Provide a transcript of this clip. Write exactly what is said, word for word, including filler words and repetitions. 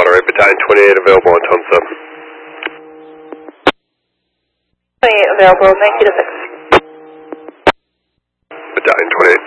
Monterey, Battalion twenty-eight available on tone sub. twenty-eight available, nineteen to six. Battalion twenty-eight.